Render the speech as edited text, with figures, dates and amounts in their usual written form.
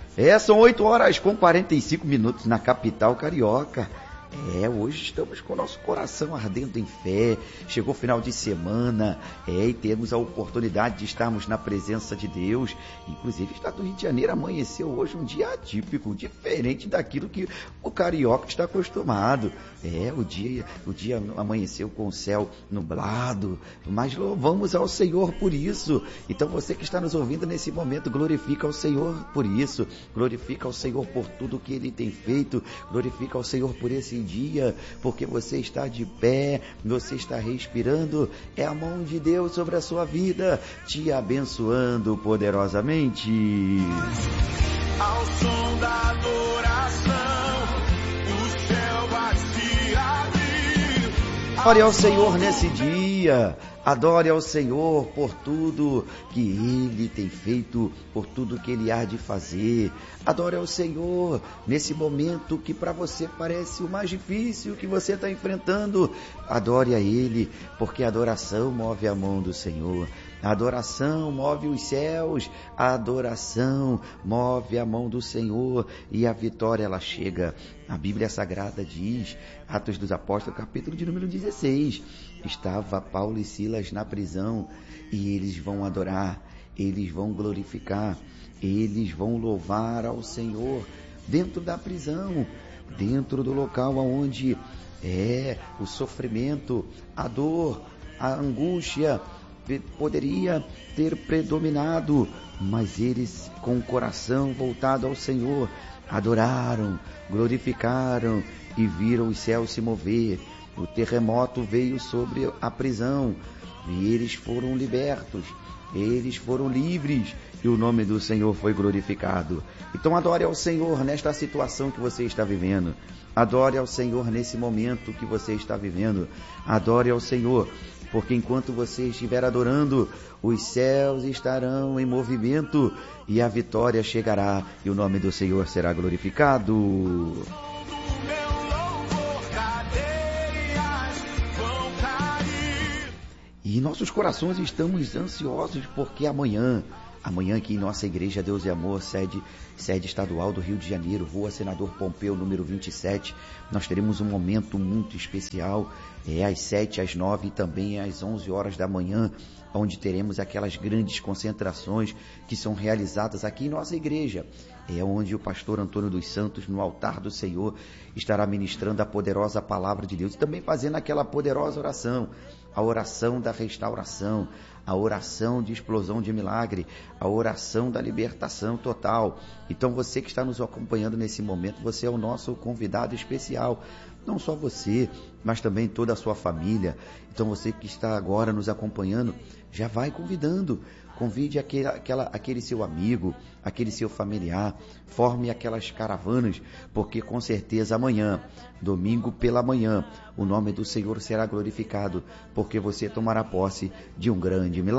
São 8h45 na capital carioca. Hoje estamos com o nosso coração ardendo em fé. Chegou o final de semana, e temos a oportunidade de estarmos na presença de Deus. Inclusive, o estado do Rio de Janeiro amanheceu hoje um dia atípico, diferente daquilo que o carioca está acostumado. O dia amanheceu com o céu nublado, mas louvamos ao Senhor por isso. Então, você que está nos ouvindo nesse momento, glorifica ao Senhor por isso, glorifica ao Senhor por tudo que Ele tem feito, glorifica ao Senhor por esse dia, porque você está de pé, você está respirando, é a mão de Deus sobre a sua vida, te abençoando poderosamente. Ao som da adoração, o céu vai se abrir. Adore ao Senhor nesse dia, adore ao Senhor por tudo que Ele tem feito, por tudo que Ele há de fazer. Adore ao Senhor nesse momento que para você parece o mais difícil que você está enfrentando. Adore a Ele, porque a adoração move a mão do Senhor. A adoração move os céus, a adoração move a mão do Senhor e a vitória ela chega. A Bíblia Sagrada diz, Atos dos Apóstolos, capítulo de número 16, estava Paulo e Silas na prisão e eles vão adorar, eles vão glorificar, eles vão louvar ao Senhor dentro da prisão, dentro do local onde o sofrimento, a dor, a angústia poderia ter predominado, mas eles com o coração voltado ao Senhor adoraram, glorificaram e viram os céus se mover. O terremoto veio sobre a prisão e eles foram libertos, eles foram livres e o nome do Senhor foi glorificado. Então adore ao Senhor nesta situação que você está vivendo, adore ao Senhor nesse momento que você está vivendo, adore ao Senhor, porque enquanto você estiver adorando, os céus estarão em movimento e a vitória chegará e o nome do Senhor será glorificado. E nossos corações estamos ansiosos porque amanhã aqui em nossa igreja Deus e Amor, sede estadual do Rio de Janeiro, Rua Senador Pompeu, número 27, nós teremos um momento muito especial, às 7, às 9 e também às 11 horas da manhã, onde teremos aquelas grandes concentrações que são realizadas aqui em nossa igreja. É onde o pastor Antônio dos Santos, no altar do Senhor, estará ministrando a poderosa palavra de Deus e também fazendo aquela poderosa oração, a oração da restauração, a oração de explosão de milagre, a oração da libertação total. Então você que está nos acompanhando nesse momento, você é o nosso convidado especial. Não só você, mas também toda a sua família. Então você que está agora nos acompanhando, já vai convidando. Convide aquele seu amigo, aquele seu familiar, forme aquelas caravanas, porque com certeza amanhã, domingo pela manhã, o nome do Senhor será glorificado, porque você tomará posse de um grande